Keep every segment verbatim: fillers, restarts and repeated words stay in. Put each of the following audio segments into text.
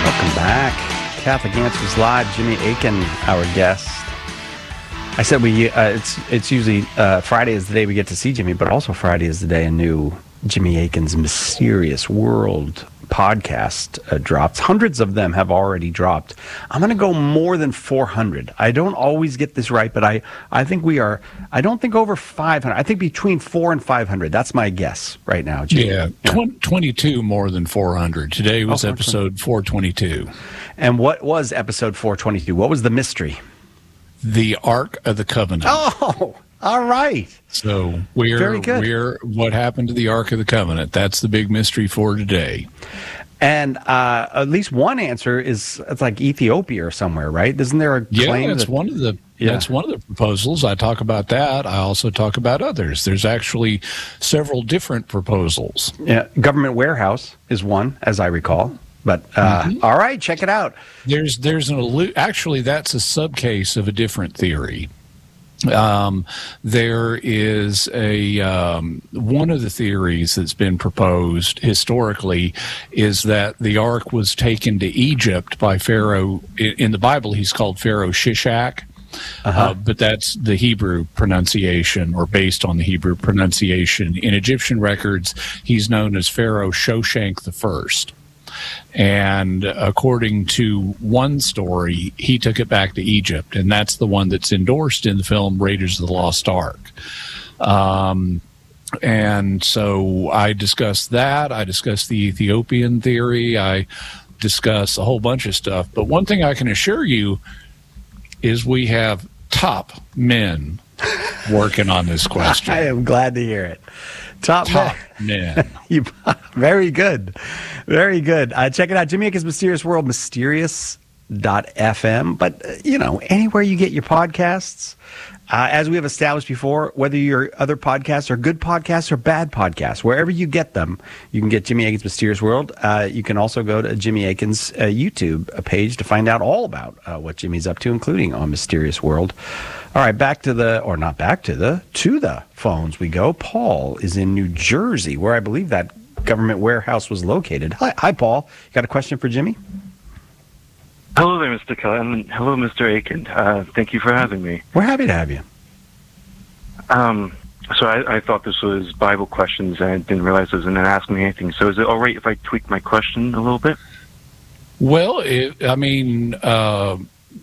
Welcome back. Catholic Answers Live. Jimmy Akin, our guest. I said we. Uh, it's it's usually uh, Friday is the day we get to see Jimmy, but also Friday is the day a new Jimmy Akin's Mysterious World podcast uh, drops. Hundreds of them have already dropped. I'm going to go more than four hundred. I don't always get this right, but I, I think we are, I don't think over five hundred. I think between four and five hundred. That's my guess right now, Jimmy. Yeah, yeah. tw- twenty-two more than four hundred. Today was oh, episode four twenty-two. And what was episode four twenty-two? What was the mystery? The Ark of the Covenant. Oh, all right. So we're, Very good. we're what happened to the Ark of the Covenant. That's the big mystery for today. And uh, at least one answer is it's like Ethiopia or somewhere, right? Isn't there a yeah, claim? that's that, one of the yeah. that's one of the proposals. I talk about that. I also talk about others. There's actually several different proposals. Yeah, Government Warehouse is one, as I recall. But uh, mm-hmm. all right, check it out. There's there's an allu- actually that's a subcase of a different theory. Um, there is a um, one of the theories that's been proposed historically is that the ark was taken to Egypt by Pharaoh. In, in the Bible, he's called Pharaoh Shishak, uh-huh. uh, but that's the Hebrew pronunciation, or based on the Hebrew pronunciation. In Egyptian records, he's known as Pharaoh Shoshank the First. And according to one story, he took it back to Egypt, and that's the one that's endorsed in the film Raiders of the Lost Ark. Um, and so I discussed that. I discussed the Ethiopian theory. I discuss a whole bunch of stuff. But one thing I can assure you is we have top men working on this question. I am glad to hear it. Top, Top men. you, very good. Very good. Uh, check it out. Jimmy Akin's Mysterious World, mysterious dot f m. But, uh, you know, anywhere you get your podcasts, uh, as we have established before, whether your other podcasts are good podcasts or bad podcasts, wherever you get them, you can get Jimmy Akin's Mysterious World. Uh, you can also go to Jimmy Akin's uh, YouTube page to find out all about uh, what Jimmy's up to, including on Mysterious World. All right, back to the, or not back to the, to the phones we go. Paul is in New Jersey, where I believe that government warehouse was located. Hi, hi Paul. You got a question for Jimmy? Hello there, Mister Cullen. Hello, Mister Akin. Uh, thank you for having me. We're happy to have you. Um, so I, I thought this was Bible questions, and I didn't realize it was going to ask me anything. So is it all right if I tweak my question a little bit? Well, it, I mean... Uh,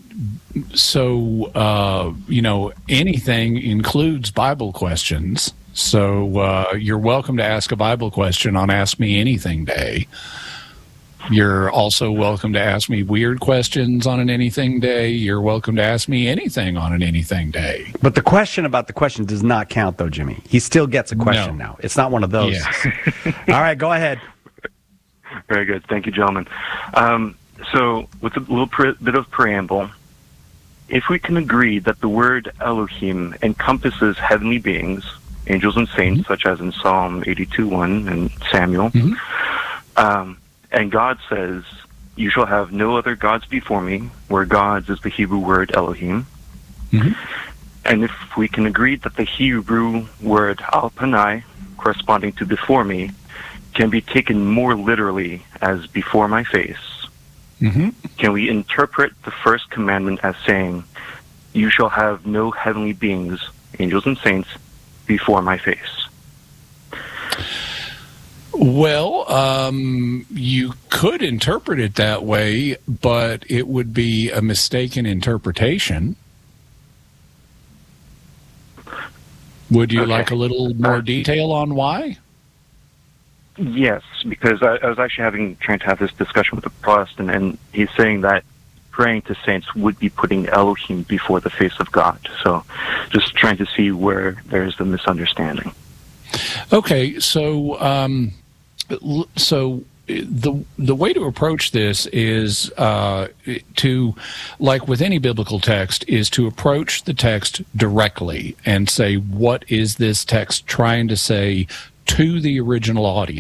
So, uh, you know, anything includes Bible questions. So uh, you're welcome to ask a Bible question on Ask Me Anything Day. You're also welcome to ask me weird questions on an Anything Day. You're welcome to ask me anything on an Anything Day. But the question about the question does not count, though, Jimmy. He still gets a question no. now. It's not one of those. Yeah. All right, go ahead. Very good. Thank you, gentlemen. Um, so with a little pre- bit of preamble, if we can agree that the word Elohim encompasses heavenly beings, angels and saints, mm-hmm. such as in Psalm eighty-two one and Samuel, mm-hmm. um, and God says, you shall have no other gods before me, where gods is the Hebrew word Elohim. Mm-hmm. And if we can agree that the Hebrew word Al-Panai, corresponding to before me, can be taken more literally as before my face, mm-hmm. can we interpret the first commandment as saying, you shall have no heavenly beings, angels and saints, before my face? Well, um, you could interpret it that way, but it would be a mistaken interpretation. Would you okay. like a little more detail on why? Yes, because I, I was actually having trying to have this discussion with a Protestant, and he's saying that praying to saints would be putting Elohim before the face of God. So just trying to see where there's the misunderstanding. Okay, so um, so the the way to approach this is uh, to, like with any biblical text, is to approach the text directly and say, what is this text trying to say to the original audience?